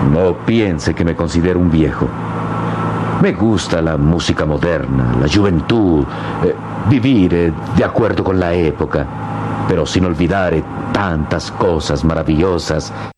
No piense que me considero un viejo. Me gusta la música moderna, la juventud, vivir de acuerdo con la época, pero sin olvidar tantas cosas maravillosas